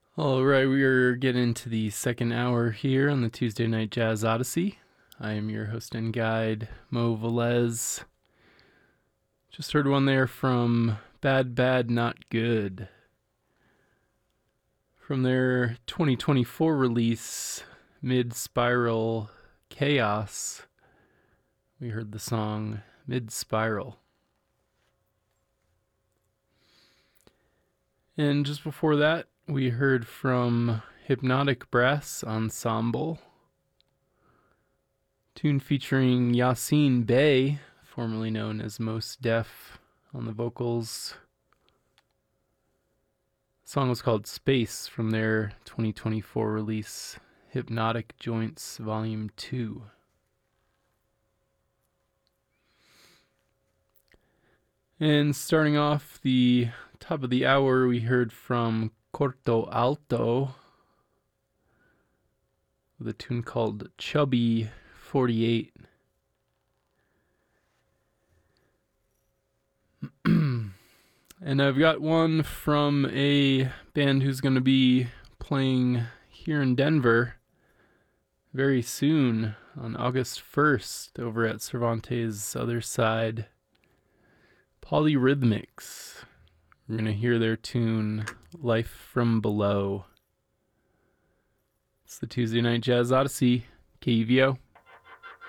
All right, we are getting into the second hour here on the Tuesday Night Jazz Odyssey. I am your host and guide, Mo Velez. Just heard one there from Bad Bad Not Good. From their 2024 release, Mid Spiral Chaos, we heard the song Mid Spiral. And just before that, we heard from Hypnotic Brass Ensemble, tune featuring Yassine Bey, formerly known as Mos Def, on the vocals. The song was called Space from their 2024 release, Hypnotic Joints Volume 2. And starting off the top of the hour, we heard from Corto Alto with a tune called Chubby 48. And I've got one from a band who's going to be playing here in Denver very soon on August 1st over at Cervantes' Other Side. Polyrhythmics. We're going to hear their tune, Life from Below. It's the Tuesday Night Jazz Odyssey, KUVO.